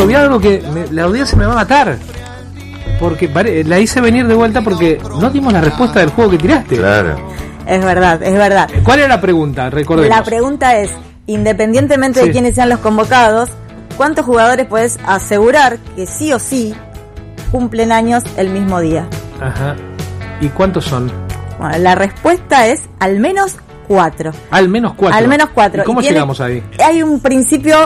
resolví algo que la audiencia me va a matar. Porque la hice venir de vuelta porque no dimos la respuesta del juego que tiraste. Claro. Es verdad. ¿Cuál era la pregunta? Recordemos. La pregunta es, independientemente de quiénes sean los convocados, ¿cuántos jugadores puedes asegurar que sí o sí cumplen años el mismo día? Ajá. ¿Y cuántos son? Bueno, la respuesta es al menos 4. Al menos 4. Al menos 4. ¿Y cómo llegamos ahí? Hay un principio